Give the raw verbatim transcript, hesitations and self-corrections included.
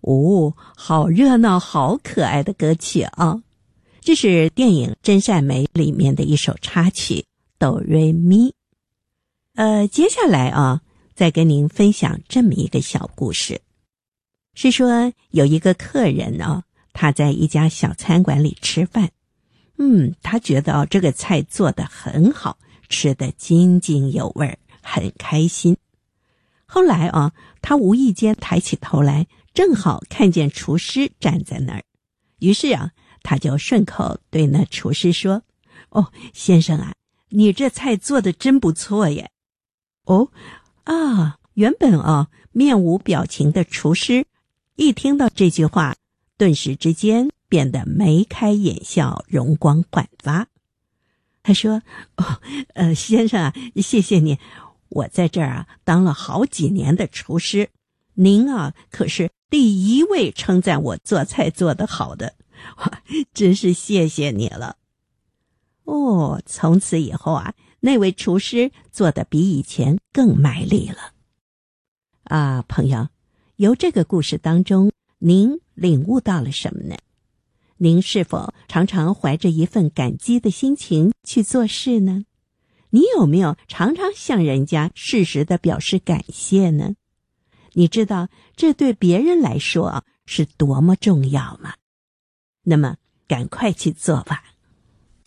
哦，好热闹，好可爱的歌曲啊！这是电影《真善美》里面的一首插曲哆瑞咪。呃，接下来啊，再跟您分享这么一个小故事。是说有一个客人啊，他在一家小餐馆里吃饭，嗯，他觉得哦，这个菜做得很好，吃得津津有味，很开心。后来啊，他无意间抬起头来，正好看见厨师站在那儿，于是啊，他就顺口对那厨师说：“哦，先生啊，你这菜做得真不错耶。”哦，啊，原本啊面无表情的厨师，一听到这句话，顿时之间变得眉开眼笑，容光焕发。他说：“哦，呃，先生啊，谢谢你。我在这儿啊当了好几年的厨师，您啊可是第一位称赞我做菜做得好的，哇，真是谢谢你了。”哦，从此以后啊，那位厨师做得比以前更卖力了。啊，朋友，由这个故事当中，您领悟到了什么呢？您是否常常怀着一份感激的心情去做事呢？你有没有常常向人家适时地表示感谢呢？你知道这对别人来说啊是多么重要吗？那么赶快去做吧。